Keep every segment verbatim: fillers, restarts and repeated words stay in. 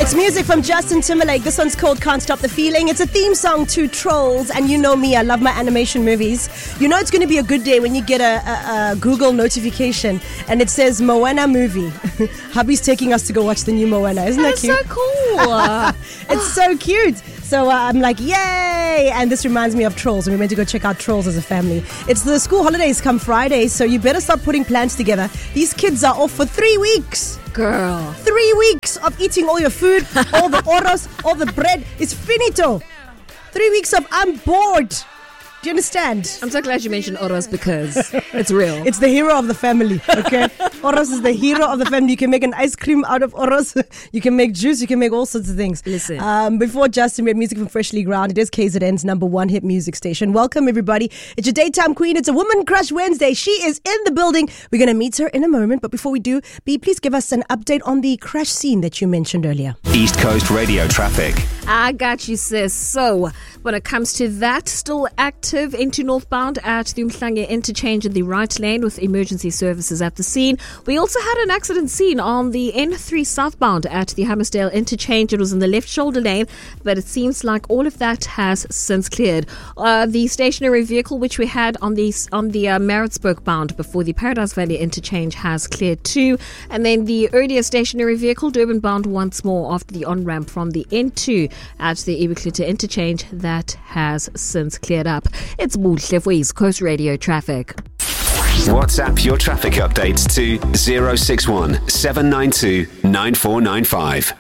It's music from Justin Timberlake. This one's called Can't Stop the Feeling. It's a theme song to Trolls, and you know me, I love my animation movies. You know it's going to be a good day when you get a, a, a Google notification and it says Moana movie. Hubby's taking us to go watch the new Moana. Isn't that That's cute? so cool. It's so cute. So uh, I'm like, yay! And this reminds me of Trolls, and we went to go check out Trolls as a family. It's the school holidays come Friday, so you better start putting plans together. These kids are off for three weeks. Girl. Three weeks of eating all your food, all the oros, all the bread. It's finito. Three weeks of I'm bored. Do you understand? I'm so glad you mentioned Oros because it's real. It's the hero of the family, okay? Oros is the hero of the family. You can make an ice cream out of Oros. You can make juice. You can make all sorts of things. Listen. Um, before Justin, we had music from Freshly Ground. It is K Z N's number one hit music station. Welcome, everybody. It's your daytime queen. It's a Woman Crush Wednesday. She is in the building. We're going to meet her in a moment. But before we do, B, please give us an update on the crash scene that you mentioned earlier. East Coast radio traffic. I got you, sis. So, when it comes to that, still active into northbound at the Umhlanga interchange in the right lane with emergency services at the scene. We also had an accident scene on the N three southbound at the Hammersdale interchange. It was in the left shoulder lane, but it seems like all of that has since cleared. Uh, the stationary vehicle which we had on the on the uh, Maritzburg bound before the Paradise Valley interchange has cleared too. And then the earlier stationary vehicle, Durban bound once more after the on-ramp from the N two at the Ebeklita interchange, that has since cleared up. It's Buhle for East Coast Radio Traffic. WhatsApp your traffic updates to zero six one seven nine two nine four nine five.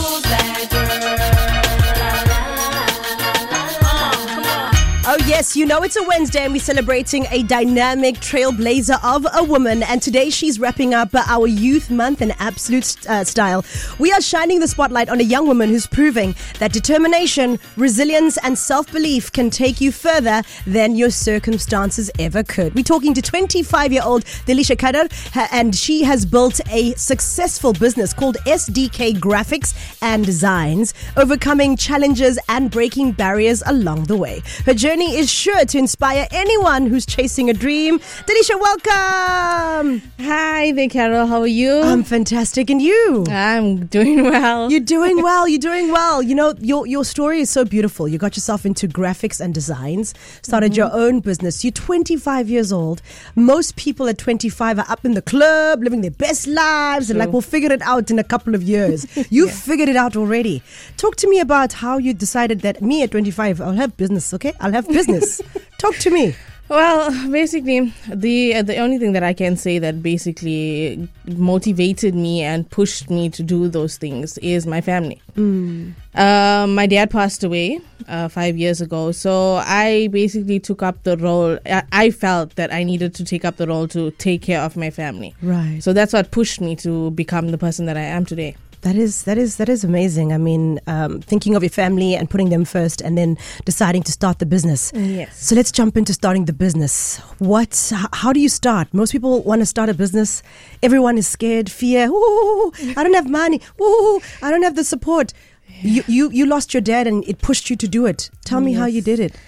Oh yes, you know it's a Wednesday and we're celebrating a dynamic trailblazer of a woman, and today she's wrapping up our Youth Month in absolute uh, style. We are shining the spotlight on a young woman who's proving that determination, resilience and self-belief can take you further than your circumstances ever could. We're talking to twenty-five-year-old Delisha Kader, and she has built a successful business called S D K Graphics and Designs, overcoming challenges and breaking barriers along the way. Her journey is sure to inspire anyone who's chasing a dream. Delisha, welcome. Hi there, Carol. How are you? I'm fantastic. And you? I'm doing well. You're doing well. You're doing well. You know, your your story is so beautiful. You got yourself into graphics and designs, started mm-hmm. your own business. You're twenty-five years old. Most people at twenty-five are up in the club, living their best lives, True. and like, we'll figure it out in a couple of years. You've yeah. figured it out already. Talk to me about how you decided that me at twenty-five, I'll have business, okay? I'll have business. Talk to me. Well, basically, the uh, the only thing that I can say that basically motivated me and pushed me to do those things is my family. Mm. Uh, my dad passed away uh, five years ago, so I basically took up the role. I, I felt that I needed to take up the role to take care of my family. Right. So that's what pushed me to become the person that I am today. That is that is that is amazing. I mean, um, thinking of your family and putting them first, and then deciding to start the business. Yes. So let's jump into starting the business. What? H- how do you start? Most people want to start a business. Everyone is scared, fear. Ooh, I don't have money. Ooh, I don't have the support. Yeah. You you you lost your dad, and it pushed you to do it. Tell me yes. how you did it.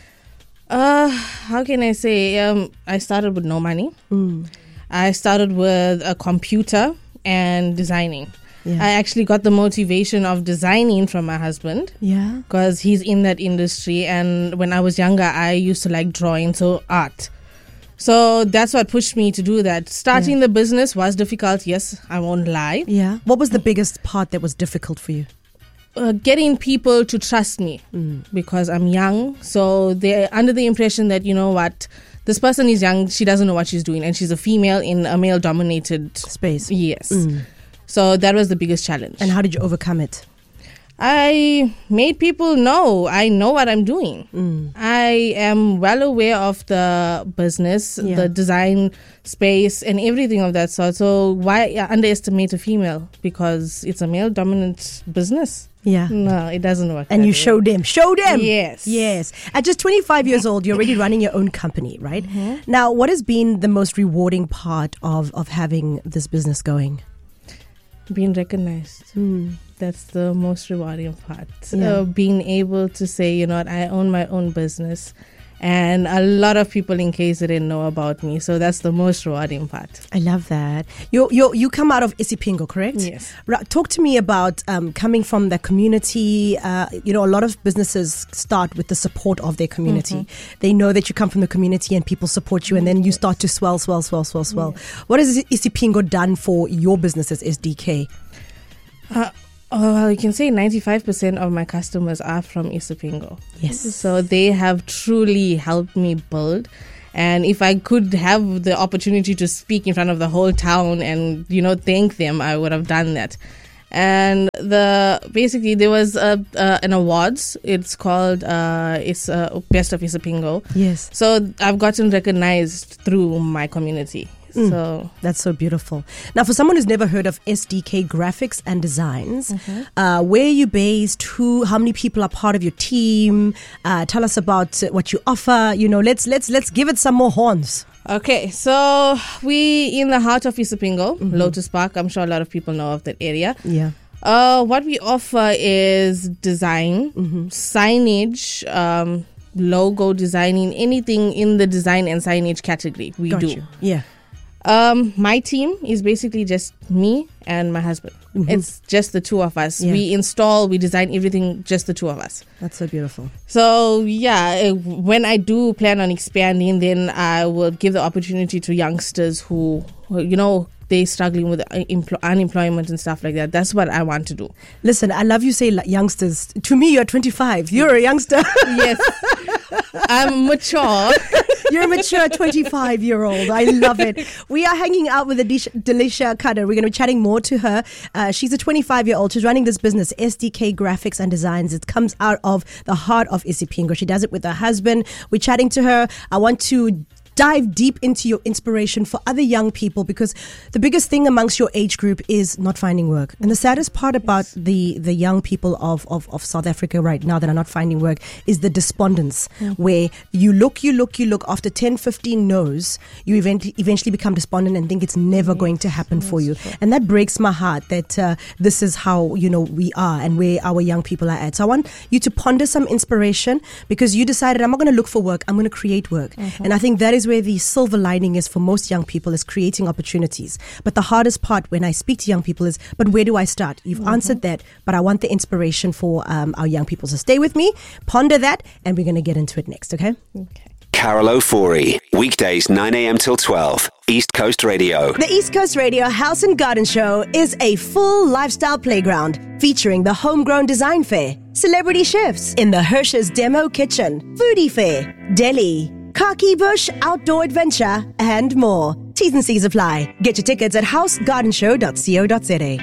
Uh, how can I say? Um, I started with no money. Mm. I started with a computer and designing. Yeah. I actually got the motivation of designing from my husband. Yeah. Because he's in that industry. And when I was younger, I used to like drawing, so art. So that's what pushed me to do that. Starting yeah. the business was difficult, yes, I won't lie. Yeah. What was the biggest part that was difficult for you? Uh, getting people to trust me mm. because I'm young. So they're under the impression that, you know what, this person is young, she doesn't know what she's doing. And she's a female in a male-dominated space. Yes. Mm. So that was the biggest challenge. And how did you overcome it? I made people know I know what I'm doing. Mm. I am well aware of the business, yeah. the design space and everything of that sort. So why underestimate a female? Because it's a male-dominant business. Yeah. No, it doesn't work. And you way. show them. Show them. Yes. Yes. At just twenty-five years old, you're already running your own company, right? Mm-hmm. Now, what has been the most rewarding part of, of having this business going? Being recognized. Mm. That's the most rewarding part. Yeah. Uh, being able to say, you know what, I own my own business And a lot of people in K Z N know about me. So that's the most rewarding part. I love that. You you you come out of Isipingo, correct? Yes. Ra- Talk to me about um, coming from the community. Uh, you know, a lot of businesses start with the support of their community. Mm-hmm. They know that you come from the community and people support you, and then you start to swell, swell, swell, swell, swell. Yes. What has Isipingo done for your business as S D K? Uh, Oh, you can say ninety-five percent of my customers are from Isipingo. Yes. So they have truly helped me build. And if I could have the opportunity to speak in front of the whole town and, you know, thank them, I would have done that. And the basically there was a, uh, an awards. It's called uh, it's uh, Best of Isipingo. Yes. So I've gotten recognized through my community. Mm, so that's so beautiful. Now, for someone who's never heard of S D K Graphics and Designs, mm-hmm. uh, where are you based? Who? How many people are part of your team? Uh, tell us about what you offer. You know, let's let's let's give it some more horns. Okay, so we in the heart of Isipingo, mm-hmm. Lotus Park. I'm sure a lot of people know of that area. Yeah. Uh, what we offer is design, mm-hmm. signage, um, logo designing, anything in the design and signage category. We Got do. You. Yeah. Um, my team is basically just me and my husband. Mm-hmm. It's just the two of us. Yeah. We install, we design everything, just the two of us. That's so beautiful. So yeah, when I do plan on expanding, then I will give the opportunity to youngsters who, you know, they're struggling with unemployment and stuff like that. That's what I want to do. Listen, I love you say youngsters. To me, you're twenty-five. You're a youngster. Yes. I'm mature. You're a mature twenty-five-year-old. I love it. We are hanging out with Delisha Kader. We're going to be chatting more to her. Uh, she's a twenty-five-year-old. She's running this business, S D K Graphics and Designs. It comes out of the heart of Isipingo. She does it with her husband. We're chatting to her. I want to dive deep into your inspiration for other young people, because the biggest thing amongst your age group is not finding work. And the saddest part about yes. the, the young people of, of, of South Africa right now that are not finding work is the despondence, mm-hmm. where you look, you look, you look, after ten, fifteen no's, you eventually, eventually become despondent and think it's never yes. going to happen yes. for you. Sure. And that breaks my heart that uh, this is how, you know, we are and where our young people are at. So I want you to ponder some inspiration, because you decided, I'm not going to look for work, I'm going to create work. Mm-hmm. And I think that is where the silver lining is for most young people, is creating opportunities. But the hardest part when I speak to young people is, but where do I start? You've mm-hmm. answered that, but I want the inspiration for um, our young people. So stay with me, ponder that, and we're going to get into it next, okay? Okay. Carol Ofori, weekdays nine a.m. till twelve, East Coast Radio. The East Coast Radio House and Garden Show is a full lifestyle playground featuring the Homegrown Design Fair, celebrity chefs in the Hirsch's Demo Kitchen, Foodie Fair, Delhi, Khaki Bush Outdoor Adventure, and more. T's and C's apply. Get your tickets at house garden show dot co dot za.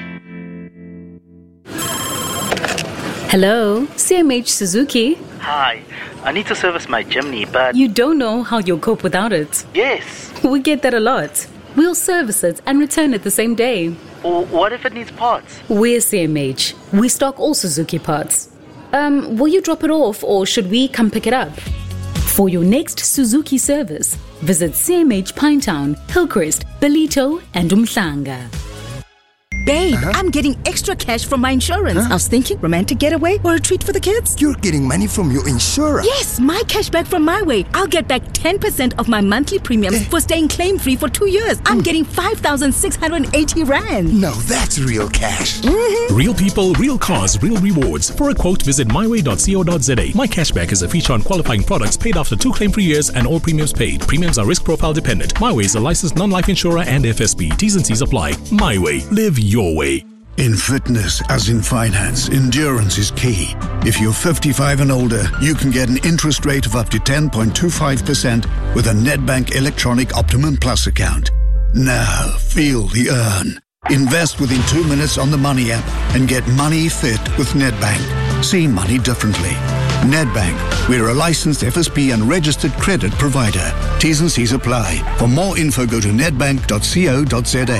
Hello, C M H Suzuki. Hi, I need to service my Jimny, but... You don't know how you'll cope without it. Yes. We get that a lot. We'll service it and return it the same day. Or what if it needs parts? We're C M H. We stock all Suzuki parts. Um, will you drop it off, or should we come pick it up? For your next Suzuki service, visit C M H Pinetown, Hillcrest, Belito, and Umhlanga. Babe, uh-huh. I'm getting extra cash from my insurance. Huh? I was thinking romantic getaway or a treat for the kids. You're getting money from your insurer? Yes, my cash back from My Way. I'll get back ten percent of my monthly premiums for staying claim-free for two years. I'm mm. getting five thousand six hundred eighty rand. Now that's real cash. Mm-hmm. Real people, real cars, real rewards. For a quote, visit my way dot co dot za. My Cashback is a feature on qualifying products paid after two claim-free years and all premiums paid. Premiums are risk profile dependent. My Way is a licensed non-life insurer and F S B. T's and C's apply. My Way. Live your way. In fitness, as in finance, endurance is key. If you're fifty-five and older, you can get an interest rate of up to ten point two five percent with a Nedbank Electronic Optimum Plus account. Now, feel the earn. Invest within two minutes on the Money app and get money fit with Nedbank. See money differently. Nedbank, we're a licensed F S P and registered credit provider. T's and C's apply. For more info, go to nedbank dot co dot za.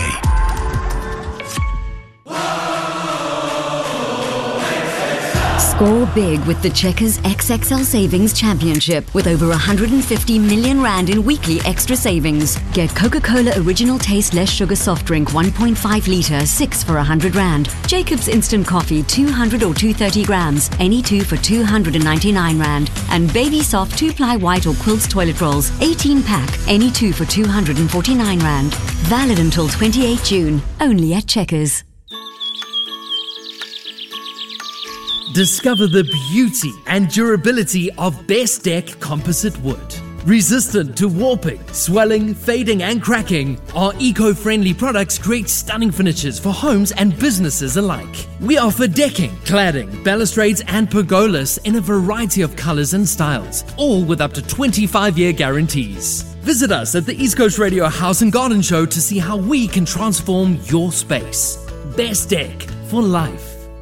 Score big with the Checkers X X L Savings Championship with over one hundred fifty million rand in weekly extra savings. Get Coca-Cola Original Taste Less Sugar Soft Drink one point five litre, six for one hundred rand. Jacob's Instant Coffee two hundred or two hundred thirty grams, any two for two hundred ninety-nine rand. And Baby Soft two ply white or quilts toilet rolls, eighteen pack, any two for two hundred forty-nine rand. Valid until twenty-eighth June, only at Checkers. Discover the beauty and durability of Best Deck composite wood. Resistant to warping, swelling, fading and cracking, our eco-friendly products create stunning finishes for homes and businesses alike. We offer decking, cladding, balustrades and pergolas in a variety of colors and styles, all with up to twenty-five year guarantees. Visit us at the East Coast Radio House and Garden Show to see how we can transform your space. Best Deck for life.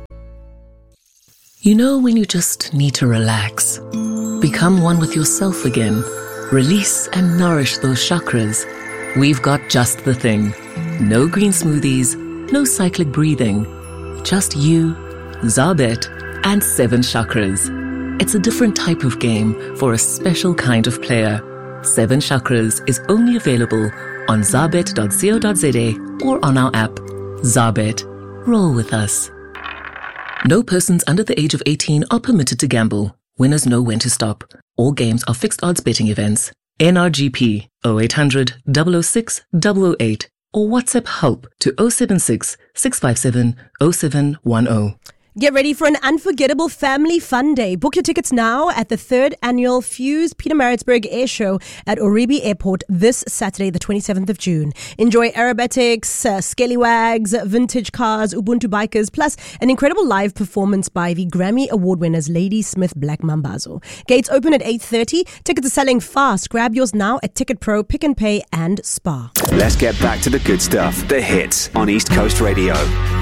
You know when you just need to relax, become one with yourself again, release and nourish those chakras? We've got just the thing. No green smoothies, no cyclic breathing, just you, Zabet, and seven chakras. It's a different type of game for a special kind of player. Seven Chakras is only available on zabet dot co dot za or on our app. Zabet, roll with us. No persons under the age of eighteen are permitted to gamble. Winners know when to stop. All games are fixed odds betting events. N R G P oh eight hundred, double oh six, double oh eight or WhatsApp help to oh seven six, six five seven, oh seven one oh. Get ready for an unforgettable family fun day. Book your tickets now at the third annual Fuse Pietermaritzburg Air Show at Oribi Airport this Saturday, the twenty-seventh of June. Enjoy aerobatics, uh, scallywags, vintage cars, Ubuntu bikers, plus an incredible live performance by the Grammy Award winners Lady Smith Black Mambazo. Gates open at eight thirty. Tickets are selling fast. Grab yours now at Ticket Pro, Pick and Pay and Spar. Let's get back to the good stuff. The hits on East Coast Radio.